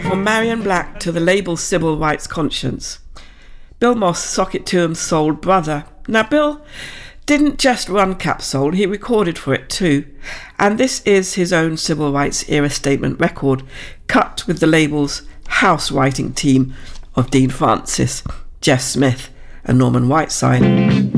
From Marion Black to the label Sybil White's Conscience. Bill Moss, Sock It To 'Em's soul brother. Now Bill didn't just run Capsule, he recorded for it too. And this is his own Sybil White's era statement record, cut with the label's house writing team of Dean Francis, Jeff Smith and Norman Whiteside.